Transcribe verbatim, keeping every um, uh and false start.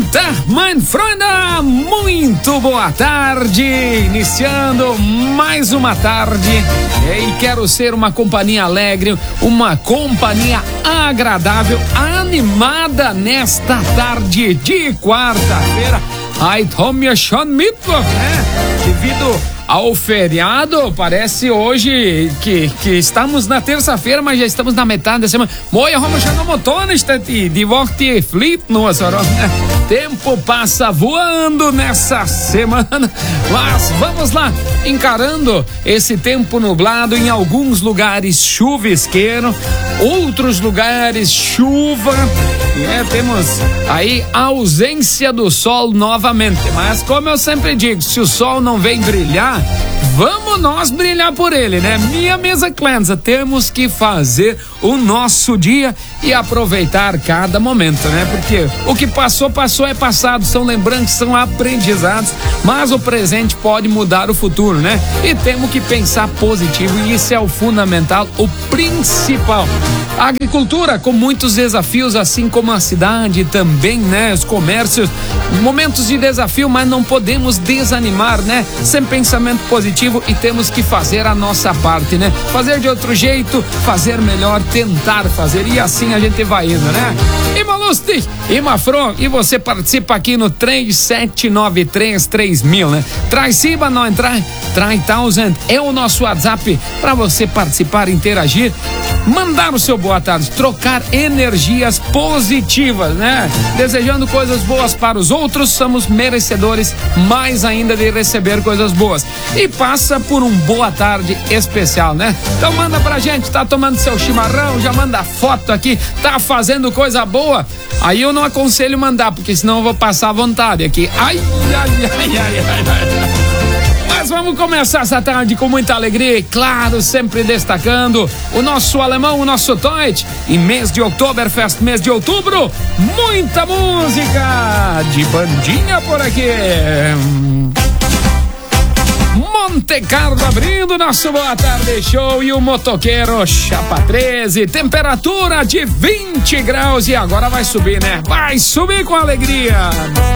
Tá, mein Freunde, muito boa tarde, iniciando mais uma tarde e quero ser uma companhia alegre, uma companhia agradável, animada nesta tarde de quarta-feira. Ai, Tommy schon Mittwoch, né? Devido ao feriado, parece hoje que, que estamos na terça-feira, mas já estamos na metade da semana. Moia, vamos chegar no motor, de volta e flip no né? Tempo passa voando nessa semana, mas vamos lá, encarando esse tempo nublado, em alguns lugares chuvisqueiro, outros lugares chuva, né? Temos aí a ausência do sol novamente, mas como eu sempre digo, se o sol não vem brilhar, vamos nós brilhar por ele, né? Minha mesa cleansa, temos que fazer o nosso dia e aproveitar cada momento, né? Porque o que passou, passou, é passado, são lembranças, são aprendizados, mas o presente pode mudar o futuro, né? E temos que pensar positivo, e isso é o fundamental, o principal. A agricultura com muitos desafios, assim como a cidade também, né? Os comércios, momentos de desafio, mas não podemos desanimar, né? Sem pensamento positivo, e temos que fazer a nossa parte, né? Fazer de outro jeito, fazer melhor, tentar fazer, e assim a gente vai indo, né? E Malusti, e Mafron, e você participa aqui no três sete nove três três mil, né? Traz Ciba, não entrar, traz thousand, é o nosso WhatsApp para você participar, interagir, mandar o seu boa tarde, trocar energias positivas, né? Desejando coisas boas para os outros, somos merecedores mais ainda de receber coisas boas. E passa por um boa tarde especial, né? Então manda pra gente, tá tomando seu chimarrão, já manda foto aqui, tá fazendo coisa boa? Aí eu não aconselho mandar, porque senão eu vou passar à vontade aqui. Ai, ai, ai, ai, ai, ai. Mas vamos começar essa tarde com muita alegria e, claro, sempre destacando o nosso alemão, o nosso Toit. Em mês de Oktoberfest, mês de outubro, muita música de bandinha por aqui. Monte Carlo abrindo nosso boa tarde show, e o motoqueiro Chapa treze, temperatura de vinte graus, e agora vai subir, né? Vai subir com alegria.